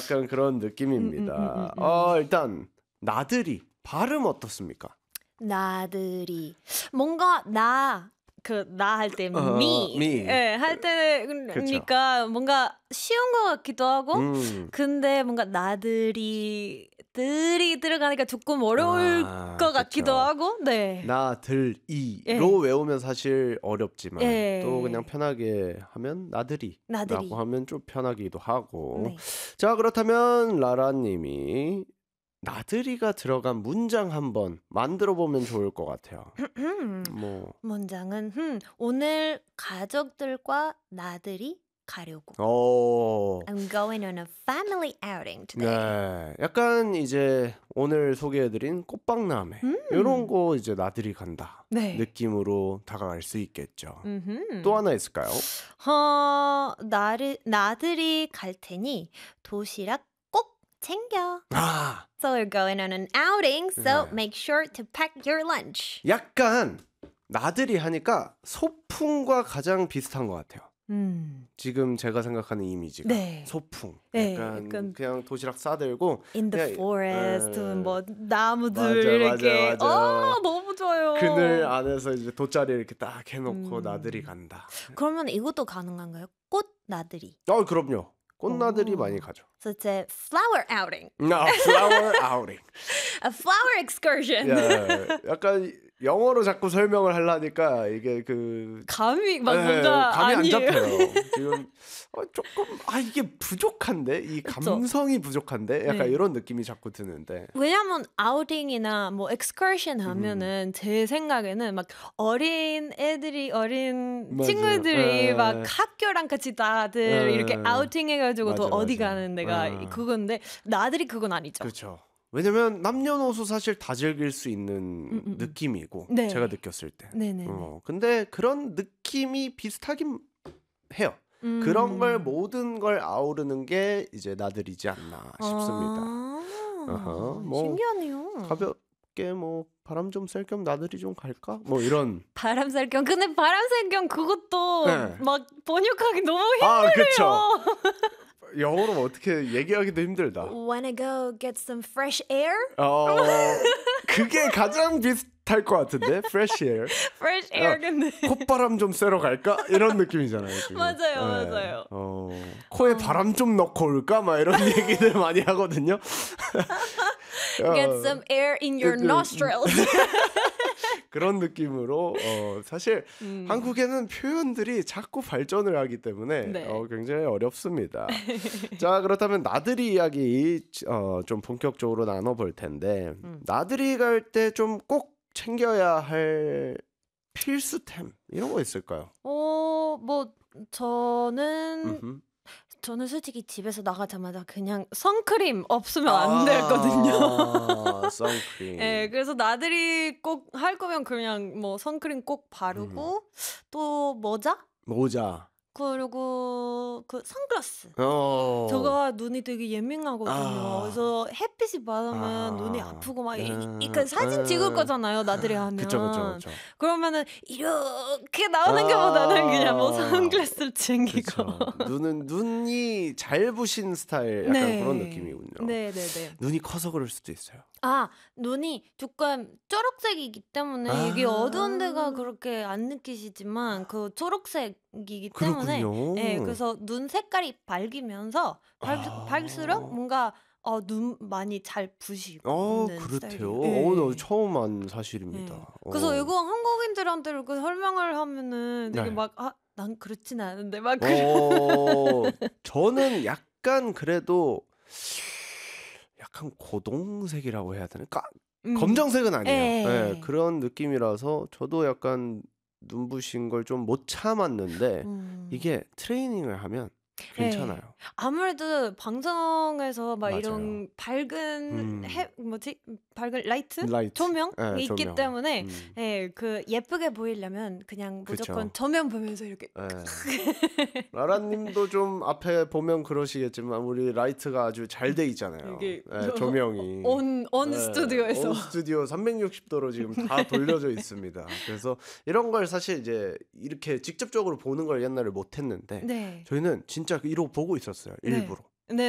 약간 그런 느낌입니다. 일단 나들이 발음 어떻습니까? 나들이 뭔가 나 할 때 me me. 예, 할 때니까 뭔가 쉬운 것 같기도 하고 근데 뭔가 나들이 들이 들어가니까 조금 어려울 것 같기도 그쵸. 하고 네. 나들이로 예. 외우면 사실 어렵지만 예. 또 그냥 편하게 하면 나들이. 나들이라고 하면 좀 편하기도 하고. 네. 자, 그렇다면 라라님이 나들이가 들어간 문장 한번 만들어 보면 좋을 것 같아요. 뭐, 문장은 오늘 가족들과 나들이 가려고. I'm going on a family outing today. 네, 약간 이제 오늘 소개해드린 꽃박람회 이런 거 이제 나들이 간다 네. 느낌으로 다가갈 수 있겠죠. 또 하나 있을까요? 나들이 갈 테니 도시락 꼭 챙겨. 아, So we're going on an outing, so 네. make sure to pack your lunch. 약간 나들이 하니까 소풍과 가장 비슷한 것 같아요. 지금 제가 생각하는 이미지가 네. 소풍. 네, 약간 약간 그냥 도시락 싸들고 In the 그냥, forest, 뭐 나무들 맞아, 이렇게. 맞아. 너무 좋아요. 그늘 안에서 이제 돗자리 이렇게 딱 해놓고 나들이 간다. 그러면 이것도 가능한가요? 꽃 나들이. 그럼요. 꽃나들이 오. 많이 가죠. So it's a flower outing, flower outing. a flower excursion. 예, 약간 영어로 자꾸 설명을 하려니까 이게 감이 뭔가 감이 안 아니에요. 잡혀요. 지금 조금 이게 부족한데 이 그쵸? 감성이 부족한데 약간 네. 이런 느낌이 자꾸 드는데. 왜냐면 아우팅이나 뭐 excursion 하면은 제 생각에는 막 어린 맞아요. 친구들이 예. 막 학교랑 같이 다들 예. 이렇게 아우팅 해가지고 또 맞아, 어디 맞아. 가는 데가 그건데 나들이 그건 아니죠. 그렇죠. 왜냐면 남녀노소 사실 다 즐길 수 있는 느낌이고 네. 제가 느꼈을 때. 네네네. 근데 그런 느낌이 비슷하긴 해요. 그런 걸 모든 걸 아우르는 게 이제 나들이지 않나 싶습니다. 뭐 신기하네요. 가볍게 뭐 바람 좀 쐴 겸 나들이 좀 갈까? 뭐 이런. 바람 쐴 겸. 근데 바람 쐴 겸 그것도 네. 막 번역하기 너무 힘들어요. 그렇죠. 영어로 어떻게 얘기하기도 힘들다. Wanna go get some fresh air? 그게 가장 비슷할 것 같은데. Fresh air. Fresh air 근데 콧바람 좀 쐬러 갈까? 이런 느낌이잖아요. 지금. 맞아요. 코에 바람 좀 넣고 올까? 막 이런 얘기들 많이 하거든요. Get some air in your nostrils. 그런 느낌으로 사실 한국에는 표현들이 자꾸 발전을 하기 때문에 네. 굉장히 어렵습니다. 자, 그렇다면 나들이 이야기 좀 본격적으로 나눠볼 텐데 나들이 갈 때 좀 꼭 챙겨야 할 필수템 이런 거 있을까요? 뭐 저는 솔직히 집에서 나가자마자 그냥 선크림 없으면 안 되거든요. 선크림. 네, 그래서 나들이 꼭 할 거면 그냥 뭐 선크림 꼭 바르고 또 모자? 그리고 선글라스. 제가 눈이 되게 예민하거든요. 그래서 햇빛이 받으면 눈이 아프고 막 그러니까 사진 찍을 거잖아요. 나들이 하면. 그쵸. 그러면은 이렇게 나오는 것보다는 그냥 뭐 선글라스를 챙기고. 눈이 잘 부신 스타일 약간 그런 느낌이군요. 네네네. 눈이 커서 그럴 수도 있어요. 눈이 조금 초록색이기 때문에 이게 어두운 데가 그렇게 안 느끼시지만 그 초록색이기 때문에 그렇군요. 네, 그래서 눈 색깔이 밝으면서 밝을수록 뭔가 눈 많이 잘 부시는 그렇대요. 스타일이에요. 나 처음 한 사실입니다. 네. 그래서 이거 한국인들한테 이렇게 설명을 하면은 되게 네. 막 난 그렇진 않은데 막 저는 약간 그래도 약간 고동색이라고 해야 되나? 검정색은 아니에요. 네, 그런 느낌이라서 저도 약간 눈부신 걸 좀 못 참았는데 이게 트레이닝을 하면 괜찮아요. 아무래도 방송에서 막 맞아요. 이런 밝은 밝은 라이트? 라이트. 조명이 네, 있기 조명. 때문에 그 예쁘게 보이려면 그냥 무조건 그쵸. 조명 보면서 이렇게 라라님도 좀 앞에 보면 그러시겠지만 우리 라이트가 아주 잘 돼 있잖아요. 이게 조명이 온 스튜디오에서 온 스튜디오 360도로 지금 다 돌려져 있습니다. 그래서 이런 걸 사실 이제 이렇게 직접적으로 보는 걸 옛날에 못 했는데 네. 저희는 진짜 이러고 보고 있었어요. 일부러.